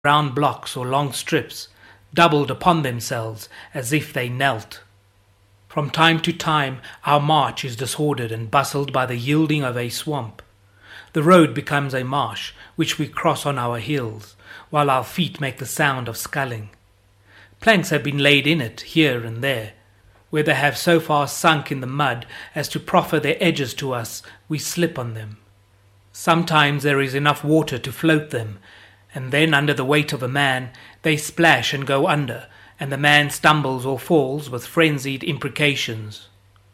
round blocks or long strips, doubled upon themselves as if they knelt. From time to time our march is disordered and bustled by the yielding of a swamp. The road becomes a marsh which we cross on our heels, while our feet make the sound of sculling. Planks have been laid in it here and there. Where they have so far sunk in the mud as to proffer their edges to us, we slip on them. Sometimes there is enough water to float them, and then under the weight of a man they splash and go under, and the man stumbles or falls with frenzied imprecations.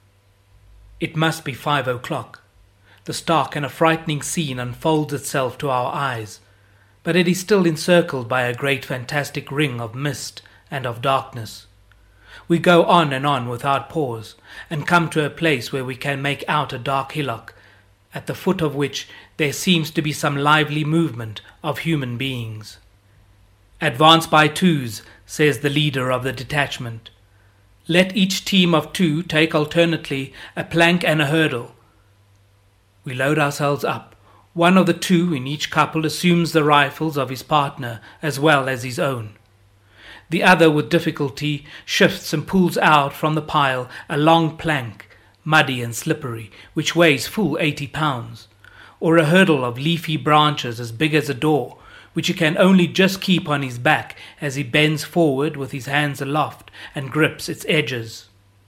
It must be 5 o'clock. The stark and affrighting scene unfolds itself to our eyes, but it is still encircled by a great fantastic ring of mist and of darkness. We go on and on without pause, and come to a place where we can make out a dark hillock, at the foot of which there seems to be some lively movement of human beings. "Advance by twos," says the leader of the detachment. "Let each team of 2 take alternately a plank and a hurdle." We load ourselves up. One of the 2 in each couple assumes the rifles of his partner as well as his own. The other with difficulty shifts and pulls out from the pile a long plank, muddy and slippery, which weighs full 80 pounds, or a hurdle of leafy branches as big as a door, which he can only just keep on his back as he bends forward with his hands aloft and grips its edges.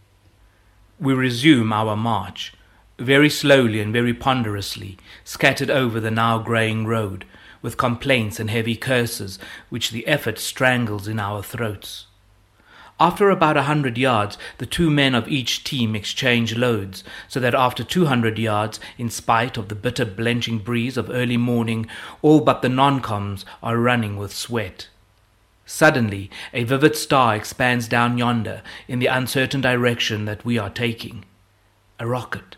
We resume our march, very slowly and very ponderously, scattered over the now greying road, with complaints and heavy curses which the effort strangles in our throats. After about 100 yards, the 2 men of each team exchange loads, so that after 200 yards, in spite of the bitter blenching breeze of early morning, all but the non-coms are running with sweat. Suddenly, a vivid star expands down yonder in the uncertain direction that we are taking. A rocket.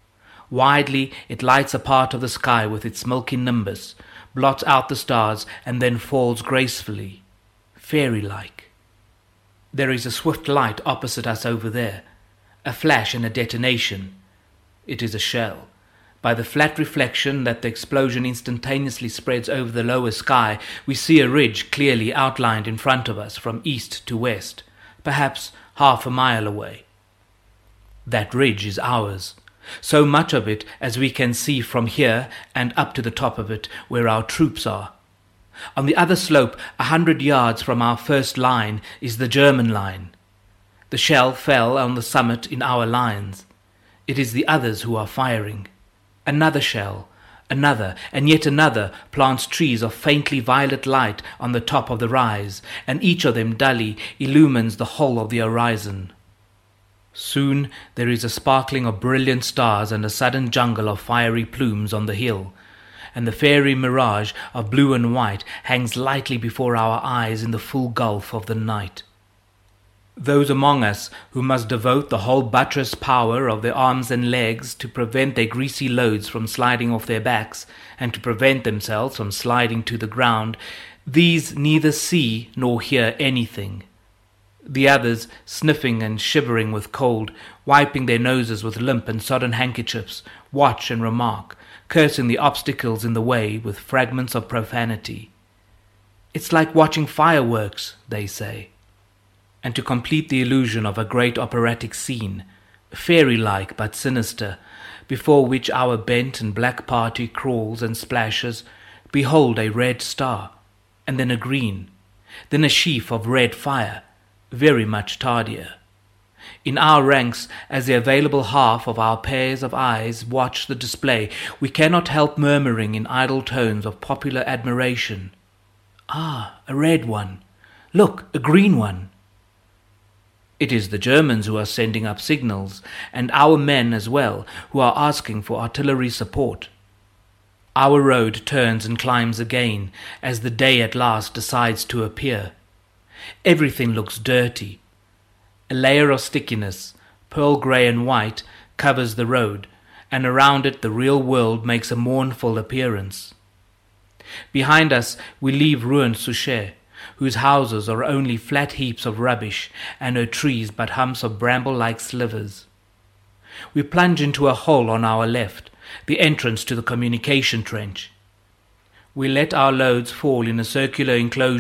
Widely it lights a part of the sky with its milky nimbus, blots out the stars, and then falls gracefully, fairy-like. There is a swift light opposite us over there, a flash and a detonation. It is a shell. By the flat reflection that the explosion instantaneously spreads over the lower sky, we see a ridge clearly outlined in front of us from east to west, perhaps half a mile away. That ridge is ours. So much of it as we can see from here and up to the top of it where our troops are. On the other slope, 100 yards from our first line, is the German line. The shell fell on the summit in our lines. It is the others who are firing. Another shell, another, and yet another plants trees of faintly violet light on the top of the rise, and each of them dully illumines the whole of the horizon. Soon there is a sparkling of brilliant stars and a sudden jungle of fiery plumes on the hill, and the fairy mirage of blue and white hangs lightly before our eyes in the full gulf of the night. Those among us who must devote the whole buttress power of their arms and legs to prevent their greasy loads from sliding off their backs, and to prevent themselves from sliding to the ground, these neither see nor hear anything. The others, sniffing and shivering with cold, wiping their noses with limp and sodden handkerchiefs, watch and remark, cursing the obstacles in the way with fragments of profanity. "It's like watching fireworks," they say. And to complete the illusion of a great operatic scene, fairy-like but sinister, before which our bent and black party crawls and splashes, behold a red star, and then a green, then a sheaf of red fire, very much tardier. In our ranks, as the available half of our pairs of eyes watch the display, we cannot help murmuring in idle tones of popular admiration, "Ah, a red one! Look, a green one!" It is the Germans who are sending up signals, and our men as well, who are asking for artillery support. Our road turns and climbs again, as the day at last decides to appear. Everything looks dirty. A layer of stickiness, pearl grey and white, covers the road, and around it the real world makes a mournful appearance. Behind us we leave ruined Souchez, whose houses are only flat heaps of rubbish, and her trees but humps of bramble-like slivers. We plunge into a hole on our left, the entrance to the communication trench. We let our loads fall in a circular enclosure